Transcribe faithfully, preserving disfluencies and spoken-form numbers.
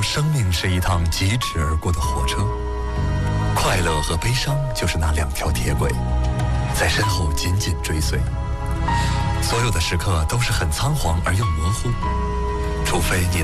生命是一趟疾驰而过的火车，快乐和悲伤就是那两条铁轨，在身后紧紧追随。所有的时刻都是很仓皇而又模糊，除非你